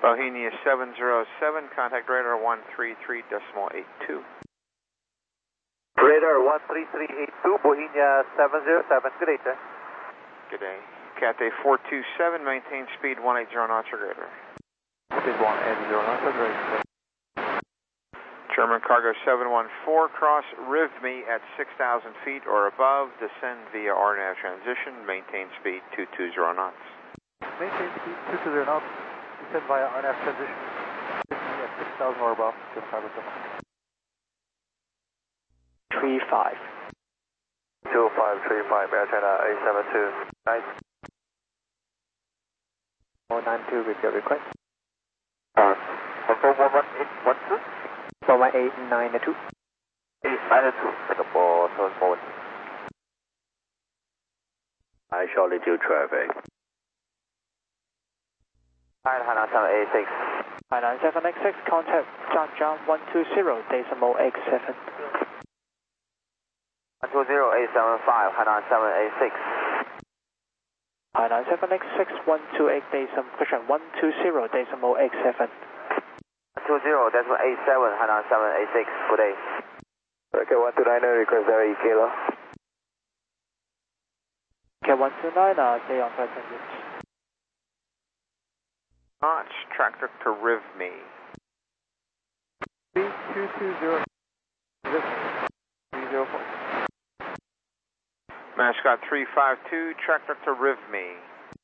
Bohemia 707, contact radar 133.82. Radar 13382, Bohemia 707, good day, sir. Good day. Cathay 427, maintain speed 180 knots or greater. Speed 180 knots or greater. German Cargo 714, cross RIVME at 6,000 feet or above, descend via RNAV transition, maintain speed 220 knots. Maintain speed 220 knots, descend via RNAV transition, RIVME at 6,000 or above, German Cargo 35. 2535, Air China A72, nice. 492 with your request. 1411812. 41892. 892, Singapore, turn forward. I Charlie 2 traffic. Hainan 786. Hainan 786, contact Zhangjiang 120.87. 120.875, Hainan 786. Hainan 786, 128.120.87. 120.87, Hainan 786, good day. Okay, 129, request there, Kilo. Okay, 129, stay on flight transit. Notch, tractor to RIVME. 3220, 304. Mascot 352, tractor to RIVME.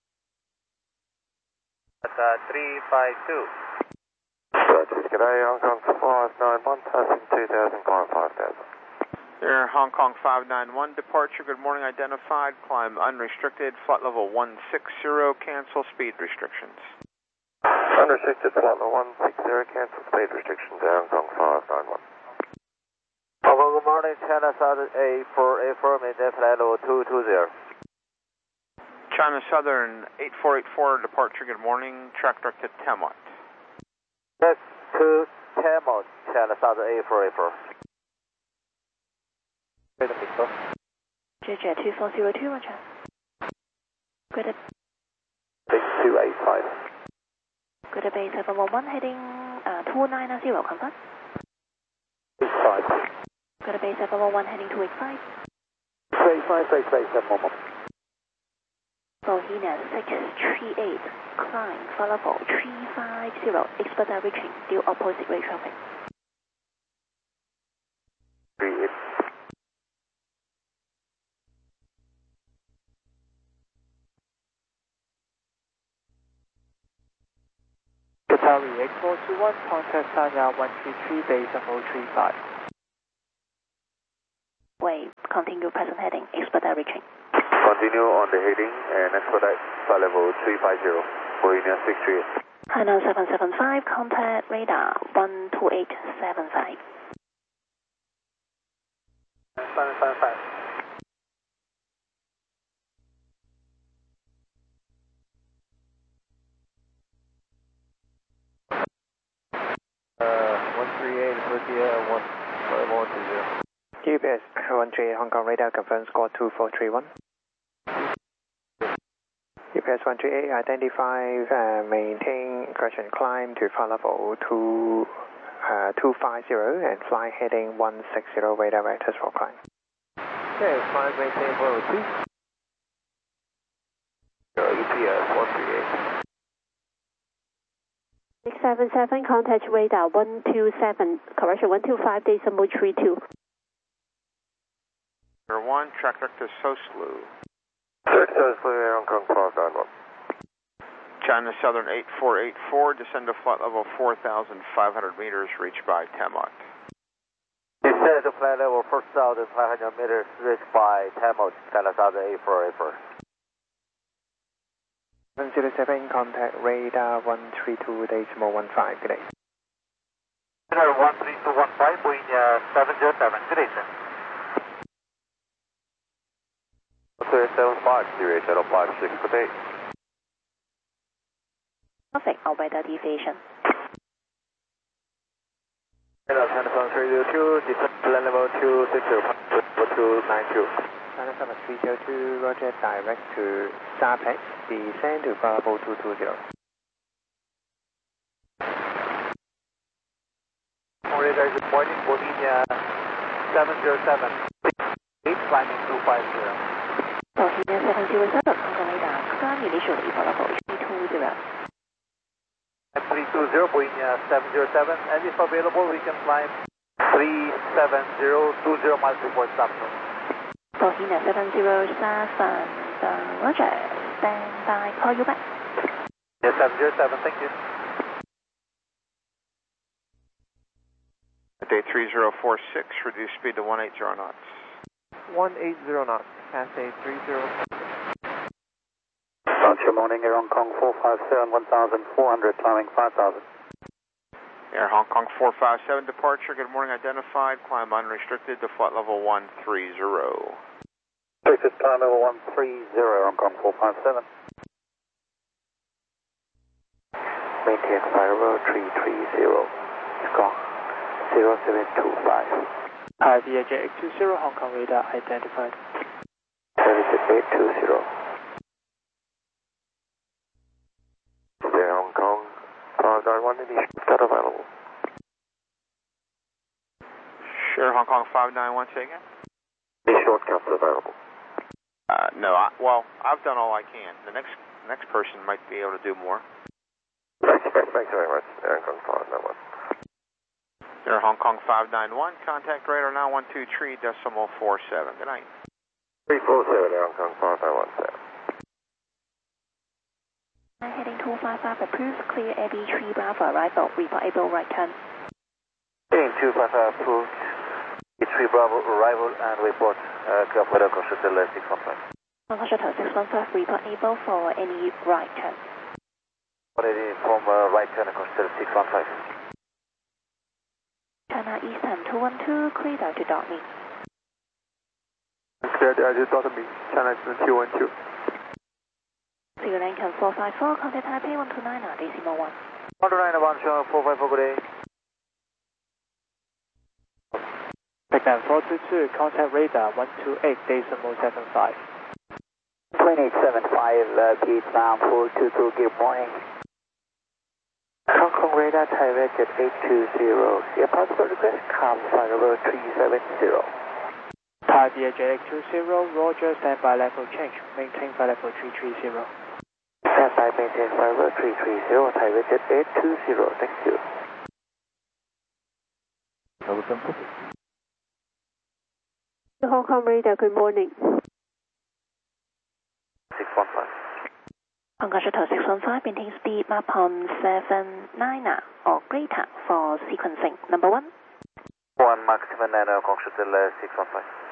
That's 352. Good day, Hong Kong 591, passing 2000, climb 5000. Here, Hong Kong 591, departure, good morning, identified, climb unrestricted, flight level 160, cancel speed restrictions. Unrestricted, flight level 160, cancel speed restrictions, Hong Kong 591. Hong Kong, good morning, China Southern A484, maintain flight level 220. China Southern 8484, departure, good morning, tractor to Temot. Next to Temot, China Southern A484. Jet 2402, roger. Grid 6285. Grid Bay 711, heading 290, confirm. 85. Grid Bay 711, heading 285. 285, Bay 711. Bohemia 638, climb, flight level 350, expedite reaching, due opposite way traffic. 38. Qatari 8421, contact Sanya 133, base 035. Wait, continue present heading, expedite reaching. Continue on the heading and expedite flight level 350, Bohemia 638. Hainan 775, contact radar 12875. 775. GPS 138 Hong Kong radar confirm score 2431. GPS 138 identify, maintain correction climb to flight level 250 and fly heading 160 radar vectors for climb. Okay, flight maintain level 2. EPS 138. 677, contact radar 127, correction 125.32. Number 1, tractor to Soslu. Hong Kong 591. China Southern 8484, descend to flight level 4,500 meters, reached by Temot. Descend to flight level 4,500 meters, reached by Temot, China Southern 8484. 707, contact radar 132.15, good day. Radar 13215, Bohemia 707, good day, sir. 275, Sierra Shuttle 56, good day. Perfect, I'll weather deviation. Radar China 302, descend flight level 260, 292. China 302, roger, direct to Sapec, descend to flight level 220. Very good morning, Bohemia 707. 8 climbing 250. Bohemia 707, Hong Kong radar, climb initially for level 320. 320, Bohemia 707, and if available, we can climb 370, 20 miles before stop zone. Bohemia 707, Roger, stand by, call you back. Yes, 707, thank you. Day 3046, reduce speed to 180 knots. 180 knots, Cathay 30. Departure morning, Air Hong Kong 457, 1400, climbing 5000. Air Hong Kong 457 departure, good morning, identified, climb unrestricted to flight level 130. Restricted climb level 130, Hong Kong 457. Maintain flight level 330, Scott 0725. Hi, VAJ 820, Hong Kong radar identified. Service 820. Air Hong Kong 591, initial start available. Sure, Hong Kong 591, say again? Any shortcuts available? No, well, I've done all I can. The next person might be able to do more. Thanks very much, Air Hong Kong 591. Air Hong Kong 591, contact radar now 123.47. Good night. 347, Air Hong Kong 591, sir. Heading 255, approved, clear AB3 Bravo arrival, report right turn. Heading 255, approved. A3 Bravo arrival and report. Clear for the Costa Del 615. Hong Kong Shuttle 615, report able for any right turn. Already from right turn Costa Del 615. China Eastern 212, clear to dot me. Clear to dot me, China Eastern 212. Sri Lankan 454, contact Taipei 129, decimal 1. 129, show 454, good day. Background 422, contact radar 128, decimal 75. 2875, gate bound 422, good morning. Hong Kong radar, Taipei jet 820, airport request, calm flight level 370. Thai VAJ 820, Roger, standby level change, maintain flight level 330. Standby, maintain flight level 330, Taipei jet 820, thank you. Hong Kong radar, good morning. 615. Hong Kong Shuttle 615, maintain speed map on 79 or greater for sequencing. Number 1. 1 maximum 9, Hong Kong Shuttle 615.